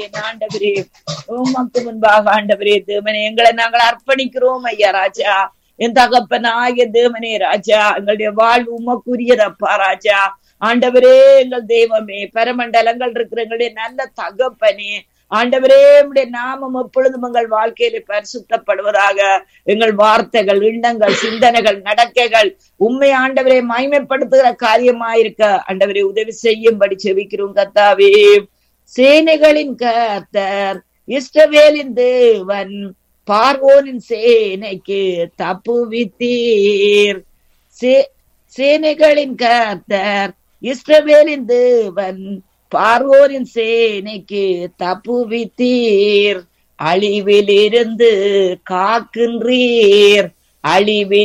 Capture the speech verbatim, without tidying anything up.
ஆண்டவரே உமக்கு முன்பாக ஆண்டவரே தேவனே எங்களை நாங்கள் அர்ப்பணிக்கிறோம் ஐயா ராஜா. என் தகப்பனாகிய தேவனே ராஜா, எங்களுடைய வாழ்வு உமக்குரியதப்பா ராஜா. ஆண்டவரே எங்கள் தெய்வமே, பரமண்டலங்கள் இருக்கிற எங்களுடைய நல்ல தகப்பனே ஆண்டவரே, உம்முடைய நாமம் எப்பொழுதும் எங்கள் வாழ்க்கையில பரிசுத்தப்படுவதாக. எங்கள் வார்த்தைகள், எண்ணங்கள், சிந்தனைகள், நடக்கைகள் உண்மை ஆண்டவரை மகிமைப்படுத்துகிற காரியமாயிருக்க ஆண்டவரை உதவி செய்யும்படி செபிக்கிறோம் கர்த்தாவே. சேனைகளின் கர்த்தர் இஸ்ரவேலின் தேவன், பார்வோனின் சேனைக்கு தப்புவித்தீர். சே சேனைகளின் கர்த்தர் இஸ்ரவேலின் தேவன், பார்வோரின் சேனைக்கு தப்புவித்தீர். அழிவிலிருந்து காக்கின்றீர், அழிவில்